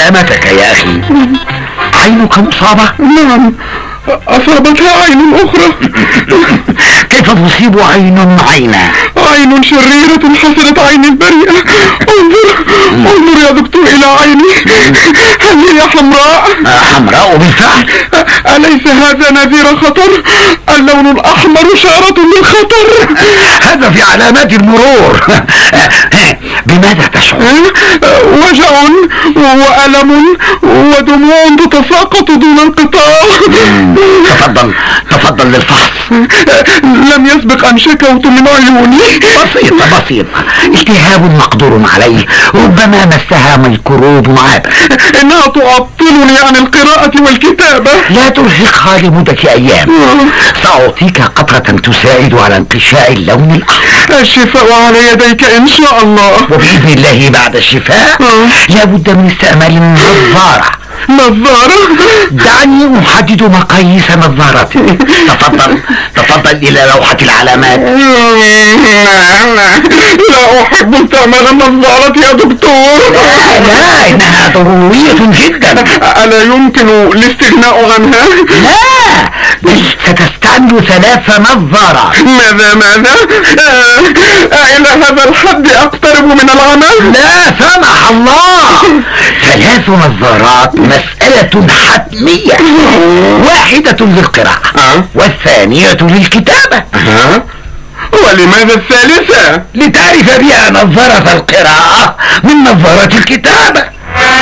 سلامتك يا أخي. عينك مصابة؟ نعم، أصابتها عين أخرى. كيف تصيب عينا؟ عين شريرة حسدت عيني البريئة. انظر يا دكتور إلى عيني، هل هي حمراء؟ حمراء بالفعل. أليس هذا نذير خطر؟ اللون الأحمر إشارة للخطر. هذا في علامات المرور. بماذا تشعر؟ وجع وألم ودموع تتساقط دون انقطاع. تفضل للفحص. لم يسبق أن شكوت من عيوني. بسيطة. التهاب مقدور عليه، ربما مسها ميكروب عابر. إنها تعطلني عن القراءة والكتابة. لا ترهقها لمدة أيام. سأعطيك قطرة تساعد على انقشاء اللون الأحمر. الشفاء على يديك إن شاء الله. وبإذن الله بعد الشفاء لابد من استعمال نظارة. دعني أحدد مقاييس نظارتي. تفضل إلى لوحة العلامات. لا أحب استعمال النظارة يا دكتور. لا، إنها ضرورية جدا. ألا يمكن الاستغناء عنها؟ لا، بل ستستعمل 3 نظارات. ماذا؟ إلى هذا الحد أقترب من العمل؟ لا سمح الله. 3 نظارات مسألة حتمية. واحدة للقراءة والثانية للكتابة. ولماذا الثالثة؟ لتعرف بها نظارة القراءة من نظارة الكتابة.